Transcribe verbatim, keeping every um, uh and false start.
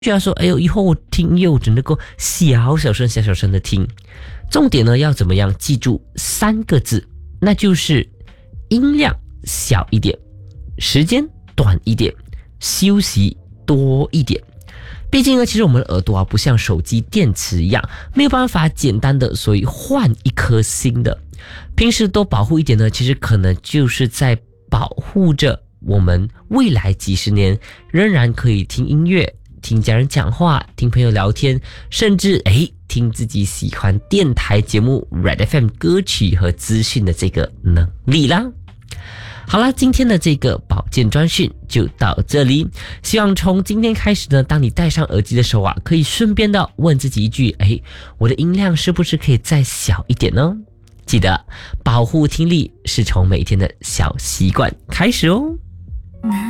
就要说，哎呦，以后我听音乐我只能够小小声、小小声的听。重点呢，要怎么样记住三个字，那就是音量小一点，时间短一点，休息多一点。毕竟呢，其实我们的耳朵啊，不像手机电池一样，没有办法简单的所以换一颗新的。平时多保护一点呢，其实可能就是在保护着我们未来几十年仍然可以听音乐、听家人讲话、听朋友聊天，甚至诶听自己喜欢电台节目 Red F M 歌曲和资讯的这个能力啦。好啦，今天的这个保健专讯就到这里。希望从今天开始呢，当你戴上耳机的时候啊，可以顺便的问自己一句：诶，我的音量是不是可以再小一点呢？记得保护听力是从每天的小习惯开始哦。